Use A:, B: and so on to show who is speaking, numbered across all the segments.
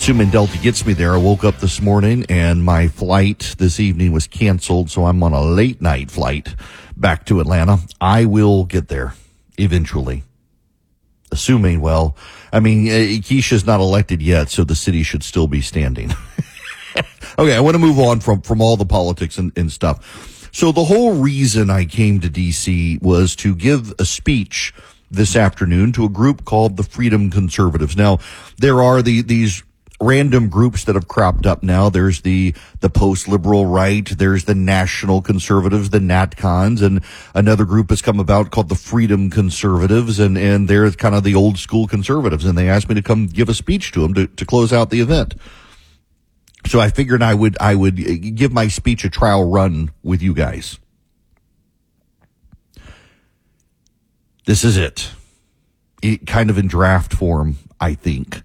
A: Assuming Delta gets me there, I woke up this morning and my flight this evening was canceled, so I'm on a late night flight back to Atlanta. I will get there eventually. Assuming, Keisha's not elected yet, so the city should still be standing. Okay, I want to move on from all the politics and stuff. So the whole reason I came to D.C. was to give a speech this afternoon to a group called the Freedom Conservatives. Now, there are these random groups that have cropped up now. There's the post-liberal right. There's the National Conservatives, the NatCons, and another group has come about called the Freedom Conservatives, and they're kind of the old school conservatives, and they asked me to come give a speech to them to close out the event. So I figured I would give my speech a trial run with you guys. This is it kind of in draft form, I think.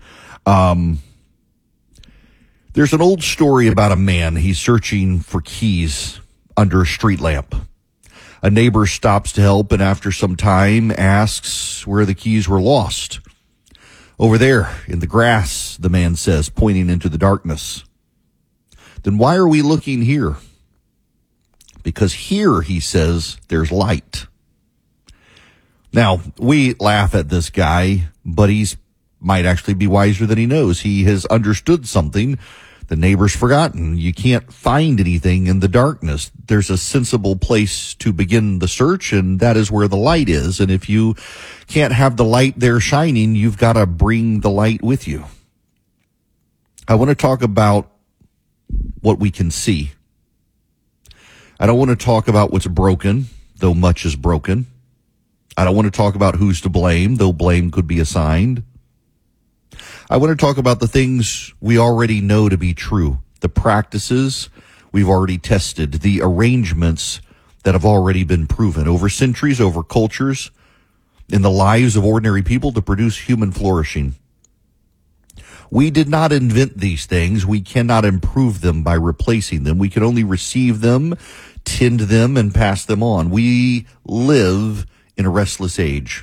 A: There's an old story about a man. He's searching for keys under a street lamp. A neighbor stops to help and after some time asks where the keys were lost. Over there in the grass, the man says, pointing into the darkness. Then why are we looking here? Because here, he says, there's light. Now, we laugh at this guy, but he's might actually be wiser than he knows. He has understood something the neighbor's forgotten. You can't find anything in the darkness. There's a sensible place to begin the search, and that is where the light is. And if you can't have the light there shining, you've got to bring the light with you. I want to talk about what we can see. I don't want to talk about what's broken, though much is broken. I don't want to talk about who's to blame, though blame could be assigned. I want to talk about the things we already know to be true, the practices we've already tested, the arrangements that have already been proven over centuries, over cultures, in the lives of ordinary people to produce human flourishing. We did not invent these things. We cannot improve them by replacing them. We can only receive them, tend them, and pass them on. We live in a restless age.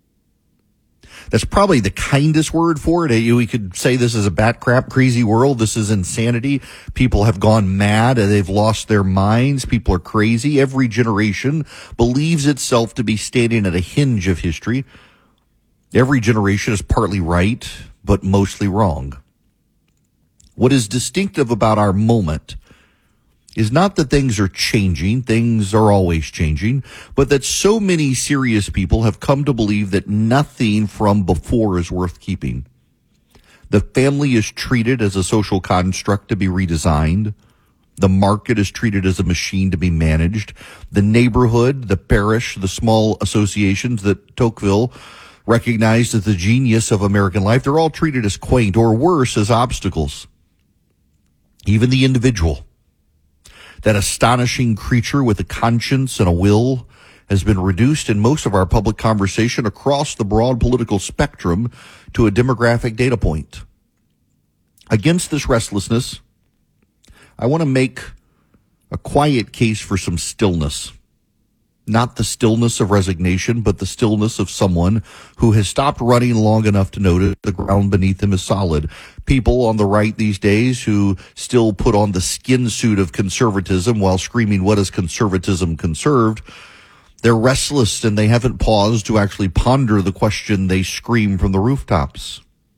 A: That's probably the kindest word for it. We could say this is a bat crap crazy world. This is insanity. People have gone mad. They've lost their minds. People are crazy. Every generation believes itself to be standing at a hinge of history. Every generation is partly right, but mostly wrong. What is distinctive about our moment is not that things are changing, things are always changing, but that so many serious people have come to believe that nothing from before is worth keeping. The family is treated as a social construct to be redesigned. The market is treated as a machine to be managed. The neighborhood, the parish, the small associations that Tocqueville recognized as the genius of American life, they're all treated as quaint or worse, as obstacles. Even the individual, that astonishing creature with a conscience and a will, has been reduced in most of our public conversation across the broad political spectrum to a demographic data point. Against this restlessness, I want to make a quiet case for some stillness. Not the stillness of resignation, but the stillness of someone who has stopped running long enough to know that the ground beneath them is solid. People on the right these days who still put on the skin suit of conservatism while screaming, "What is conservatism conserved?" They're restless and they haven't paused to actually ponder the question they scream from the rooftops.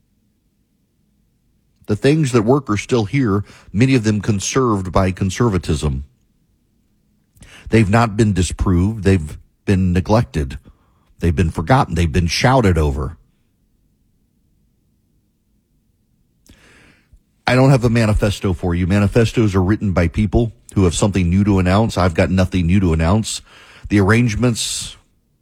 A: The things that work are still here, many of them conserved by conservatism. They've not been disproved. They've been neglected. They've been forgotten. They've been shouted over. I don't have a manifesto for you. Manifestos are written by people who have something new to announce. I've got nothing new to announce. The arrangements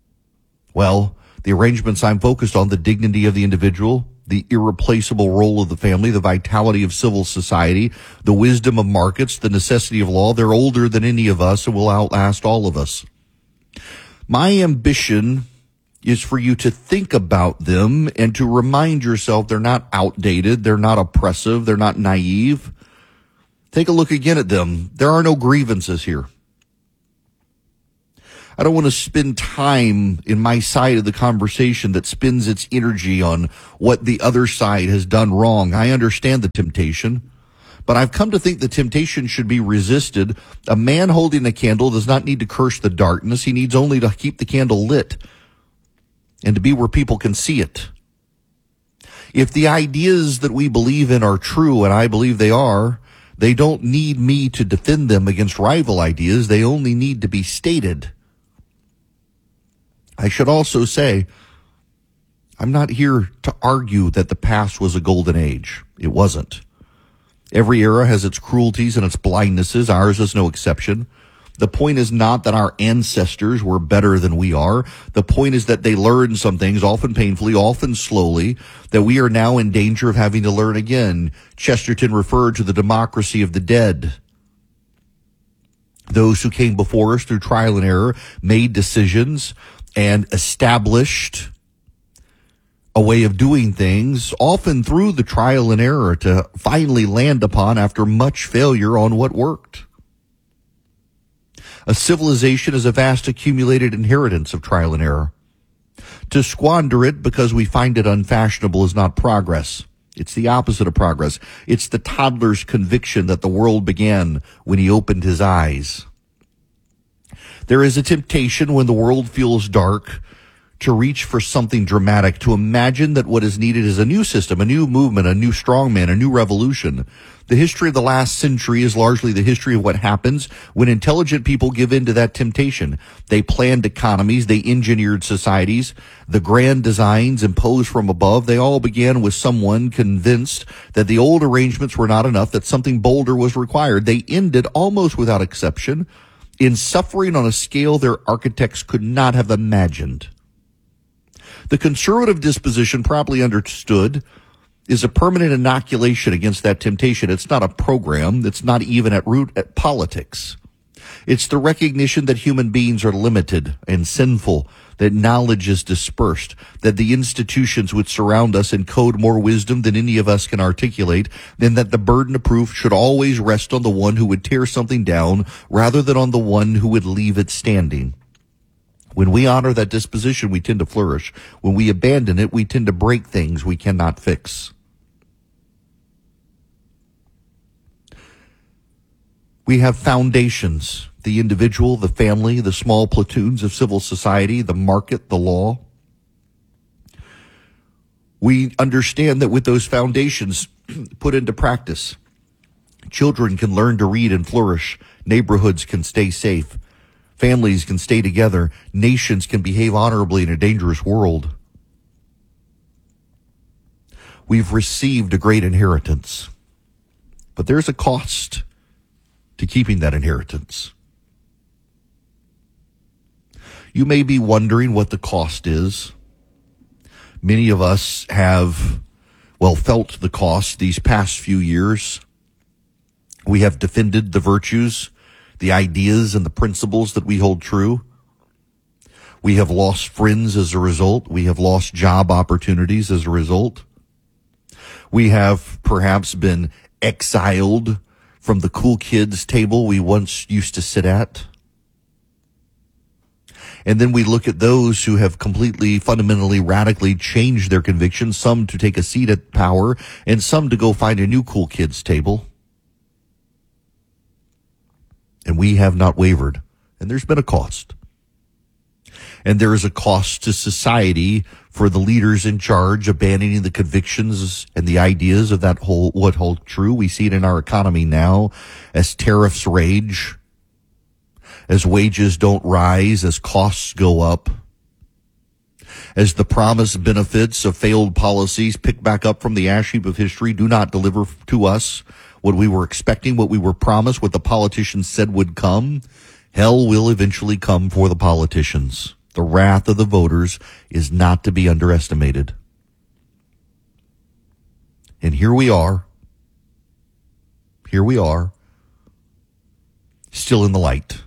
A: I'm focused on, the dignity of the individual, the irreplaceable role of the family, the vitality of civil society, the wisdom of markets, the necessity of law. They're older than any of us and will outlast all of us. My ambition is for you to think about them and to remind yourself they're not outdated, they're not oppressive, they're not naive. Take a look again at them. There are no grievances here. I don't want to spend time in my side of the conversation that spends its energy on what the other side has done wrong. I understand the temptation, but I've come to think the temptation should be resisted. A man holding a candle does not need to curse the darkness. He needs only to keep the candle lit and to be where people can see it. If the ideas that we believe in are true, and I believe they are, they don't need me to defend them against rival ideas. They only need to be stated. I should also say, I'm not here to argue that the past was a golden age. It wasn't. Every era has its cruelties and its blindnesses. Ours is no exception. The point is not that our ancestors were better than we are. The point is that they learned some things, often painfully, often slowly, that we are now in danger of having to learn again. Chesterton referred to the democracy of the dead. Those who came before us through trial and error made decisions and established a way of doing things, often through the trial and error, to finally land upon after much failure on what worked. A civilization is a vast accumulated inheritance of trial and error. To squander it because we find it unfashionable is not progress. It's the opposite of progress. It's the toddler's conviction that the world began when he opened his eyes. There is a temptation when the world feels dark to reach for something dramatic, to imagine that what is needed is a new system, a new movement, a new strongman, a new revolution. The history of the last century is largely the history of what happens when intelligent people give in to that temptation. They planned economies, they engineered societies, the grand designs imposed from above, they all began with someone convinced that the old arrangements were not enough, that something bolder was required. They ended, almost without exception, in suffering on a scale their architects could not have imagined. The conservative disposition, properly understood, is a permanent inoculation against that temptation. It's not a program. It's not even at root at politics. It's the recognition that human beings are limited and sinful, that knowledge is dispersed, that the institutions which surround us encode more wisdom than any of us can articulate, and that the burden of proof should always rest on the one who would tear something down rather than on the one who would leave it standing. When we honor that disposition, we tend to flourish. When we abandon it, we tend to break things we cannot fix. We have foundations: the individual, the family, the small platoons of civil society, the market, the law. We understand that with those foundations put into practice, children can learn to read and flourish. Neighborhoods can stay safe. Families can stay together. Nations can behave honorably in a dangerous world. We've received a great inheritance, but there's a cost to keeping that inheritance. You may be wondering what the cost is. Many of us have, felt the cost these past few years. We have defended the virtues, the ideas and the principles that we hold true. We have lost friends as a result. We have lost job opportunities as a result. We have perhaps been exiled from the cool kids table we once used to sit at. And then we look at those who have completely, fundamentally, radically changed their convictions, some to take a seat at power and some to go find a new cool kids table. And we have not wavered. And there's been a cost. And there is a cost to society for the leaders in charge abandoning the convictions and the ideas of what hold true. We see it in our economy now as tariffs rage, as wages don't rise, as costs go up, as the promised benefits of failed policies picked back up from the ash heap of history do not deliver to us what we were expecting, what we were promised, what the politicians said would come. Hell will eventually come for the politicians. The wrath of the voters is not to be underestimated. And here we are, still in the light.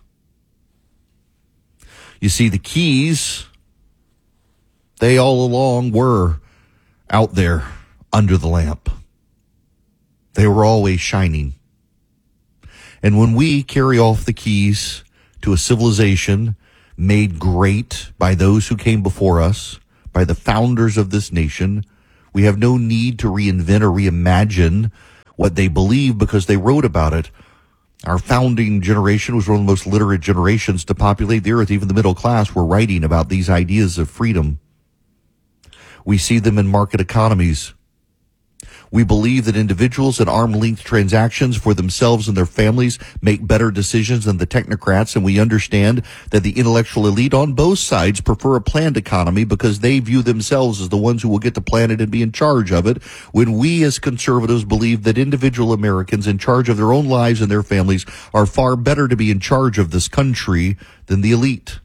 A: You see, the keys, they all along were out there under the lamp. They were always shining. And when we carry off the keys to a civilization made great by those who came before us, by the founders of this nation. We have no need to reinvent or reimagine what they believe because they wrote about it. Our founding generation was one of the most literate generations to populate the earth. Even the middle class were writing about these ideas of freedom. We see them in market economies. We believe that individuals in arm-length transactions for themselves and their families make better decisions than the technocrats, and we understand that the intellectual elite on both sides prefer a planned economy because they view themselves as the ones who will get the planet and be in charge of it, when we as conservatives believe that individual Americans in charge of their own lives and their families are far better to be in charge of this country than the elite.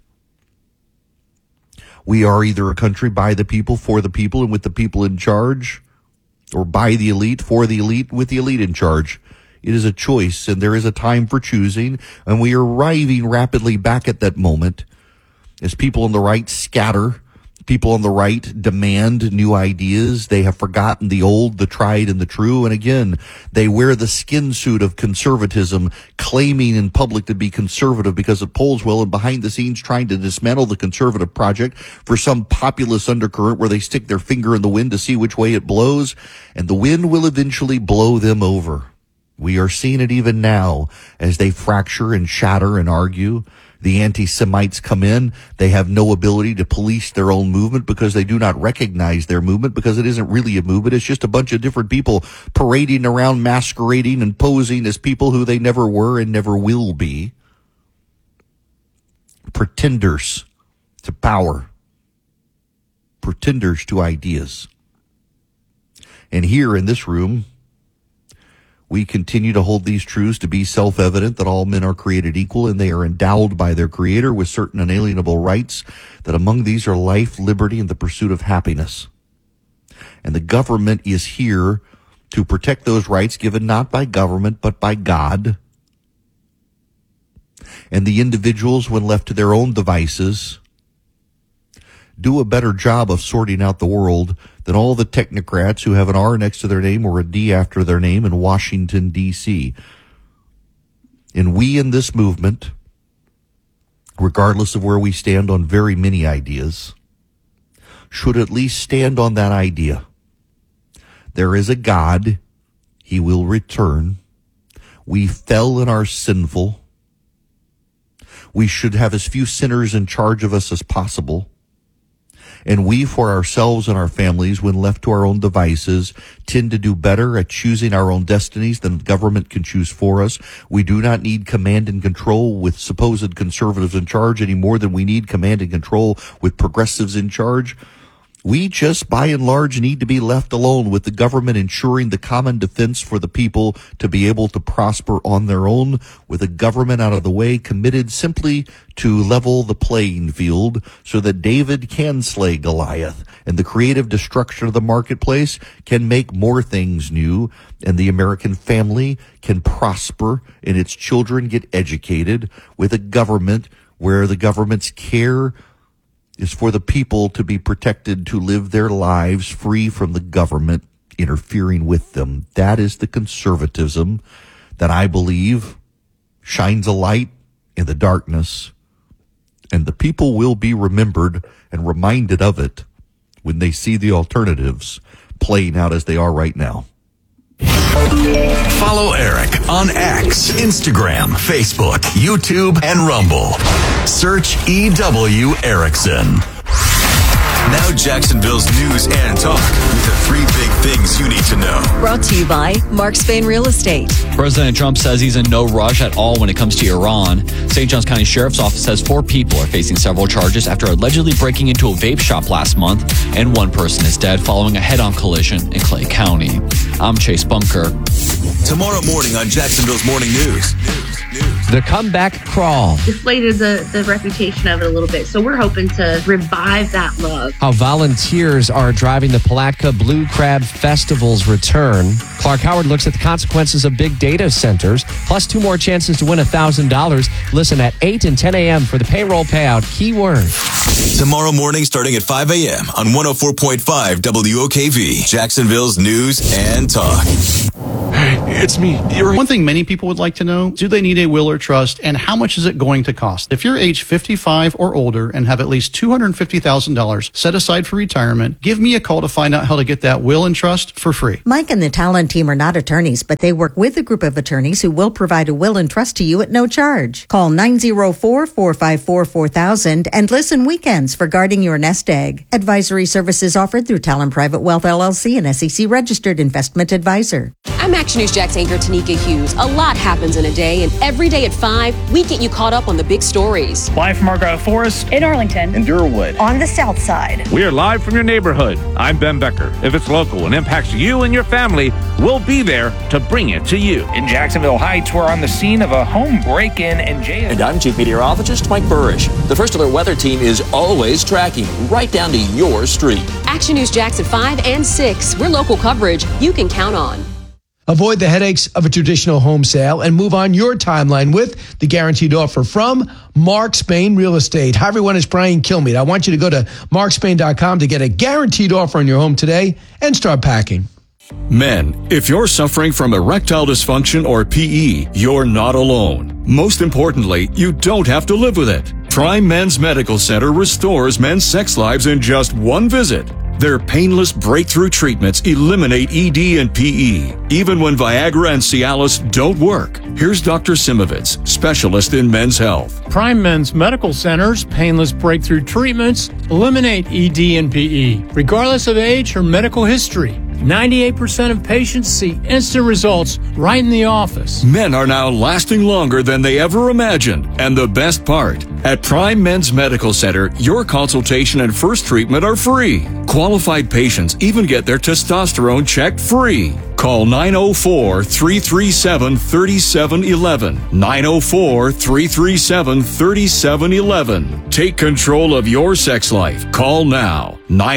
A: We are either a country by the people, for the people, and with the people in charge, or by the elite, for the elite, with the elite in charge. It is a choice, and there is a time for choosing, and we are arriving rapidly back at that moment as people on the right scatter. People on the right demand new ideas. They have forgotten the old, the tried, and the true. And again, they wear the skin suit of conservatism, claiming in public to be conservative because it polls well, and behind the scenes trying to dismantle the conservative project for some populist undercurrent where they stick their finger in the wind to see which way it blows, and the wind will eventually blow them over. We are seeing it even now as they fracture and shatter and argue. The anti-Semites come in. They have no ability to police their own movement because they do not recognize their movement, because it isn't really a movement. It's just a bunch of different people parading around, masquerading and posing as people who they never were and never will be. Pretenders to power. Pretenders to ideas. And here in this room, we continue to hold these truths to be self-evident, that all men are created equal and they are endowed by their Creator with certain inalienable rights, that among these are life, liberty, and the pursuit of happiness. And the government is here to protect those rights given not by government but by God. And the individuals, when left to their own devices, do a better job of sorting out the world than all the technocrats who have an R next to their name or a D after their name in Washington, D.C. And we in this movement, regardless of where we stand on very many ideas, should at least stand on that idea. There is a God. He will return. We fell and are sinful. We should have as few sinners in charge of us as possible. And we, for ourselves and our families, when left to our own devices, tend to do better at choosing our own destinies than the government can choose for us. We do not need command and control with supposed conservatives in charge any more than we need command and control with progressives in charge. We just, by and large, need to be left alone with the government ensuring the common defense for the people to be able to prosper on their own, with a government out of the way, committed simply to level the playing field so that David can slay Goliath and the creative destruction of the marketplace can make more things new, and the American family can prosper and its children get educated, with a government where the government's care is for the people to be protected, to live their lives free from the government interfering with them. That is the conservatism that I believe shines a light in the darkness, and the people will be remembered and reminded of it when they see the alternatives playing out as they are right now.
B: Follow Eric on X, Instagram, Facebook, YouTube, and Rumble. Search EW Erickson. Now Jacksonville's news and talk with the 3 big things you need to know.
C: Brought to you by Mark Spain Real Estate.
D: President Trump says he's in no rush at all when it comes to Iran. St. Johns County Sheriff's Office says 4 people are facing several charges after allegedly breaking into a vape shop last month, and 1 person is dead following a head-on collision in Clay County. I'm Chase Bunker.
B: Tomorrow morning on Jacksonville's Morning News.
E: The comeback crawl.
F: Deflated the reputation of it a little bit. So we're hoping to revive that love.
E: How volunteers are driving the Palatka Blue Crab Festival's return. Clark Howard looks at the consequences of big data centers, plus 2 more chances to win $1,000. Listen at 8 and 10 a.m. for the payroll payout keyword.
B: Tomorrow morning starting at 5 a.m. on 104.5 WOKV, Jacksonville's news and talk.
G: it's me.
H: One thing many people would like to know, do they need a will or trust, and how much is it going to cost? If you're age 55 or older and have at least $250,000 set aside for retirement, give me a call to find out how to get that will and trust for free.
I: Mike and the Talent team are not attorneys, but they work with a group of attorneys who will provide a will and trust to you at no charge. Call 904-454-4000 and listen weekends for guarding your nest egg. Advisory services offered through Talent Private Wealth LLC, an SEC registered investment advisor.
J: I'm Action News Jax anchor Tanika Hughes. A lot happens in a day, and every day at 5, we get you caught up on the big stories.
K: Live from Argyle Forest,
L: in Arlington,
M: in Durwood,
L: on the South Side.
N: We are live from your neighborhood. I'm Ben Becker. If it's local and impacts you and your family, we'll be there to bring it to you.
K: In Jacksonville Heights, we're on the scene of a home break-in and jail.
O: And I'm Chief Meteorologist Mike Burrish. The First Alert Weather Team is always tracking right down to your street.
J: Action News Jax at 5 and 6. We're local coverage you can count on.
P: Avoid the headaches of a traditional home sale and move on your timeline with the guaranteed offer from Mark Spain Real Estate. Hi, everyone. It's Brian Kilmeade. I want you to go to markspain.com to get a guaranteed offer on your home today and start packing.
Q: Men, if you're suffering from erectile dysfunction or PE, you're not alone. Most importantly, you don't have to live with it. Prime Men's Medical Center restores men's sex lives in just one visit. Their painless breakthrough treatments eliminate ED and PE, even when Viagra and Cialis don't work. Here's Dr. Simovitz, specialist in men's health.
R: Prime Men's Medical Center's painless breakthrough treatments eliminate ED and PE, regardless of age or medical history. 98% of patients see instant results right in the office.
Q: Men are now lasting longer than they ever imagined. And the best part, at Prime Men's Medical Center, your consultation and first treatment are free. Qualified patients even get their testosterone checked free. Call 904-337-3711. 904-337-3711. Take control of your sex life. Call now.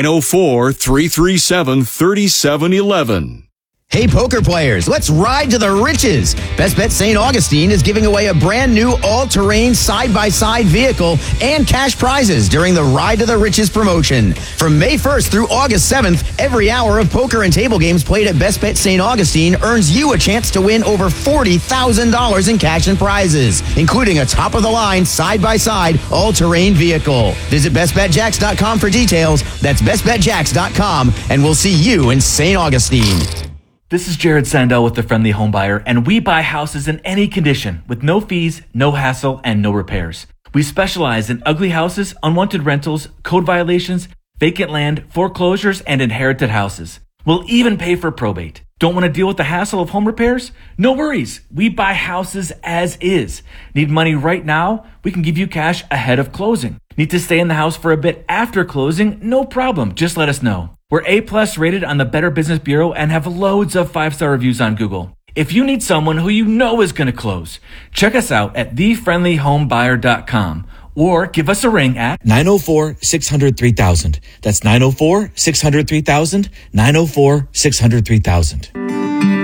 Q: 904-337-3711.
S: Hey, poker players, let's ride to the riches. Best Bet St. Augustine is giving away a brand new all-terrain side-by-side vehicle and cash prizes during the Ride to the Riches promotion. From May 1st through August 7th, every hour of poker and table games played at Best Bet St. Augustine earns you a chance to win over $40,000 in cash and prizes, including a top-of-the-line side-by-side all-terrain vehicle. Visit bestbetjax.com for details. That's bestbetjax.com, and we'll see you in St. Augustine.
T: This is Jared Sandell with The Friendly Home Buyer, and we buy houses in any condition with no fees, no hassle, and no repairs. We specialize in ugly houses, unwanted rentals, code violations, vacant land, foreclosures, and inherited houses. We'll even pay for probate. Don't want to deal with the hassle of home repairs? No worries. We buy houses as is. Need money right now? We can give you cash ahead of closing. Need to stay in the house for a bit after closing? No problem. Just let us know. We're A+ rated on the Better Business Bureau and have loads of 5-star reviews on Google. If you need someone who you know is going to close, check us out at thefriendlyhomebuyer.com or give us a ring at
U: 904-600-3000. That's 904-600-3000, 904-600-3000.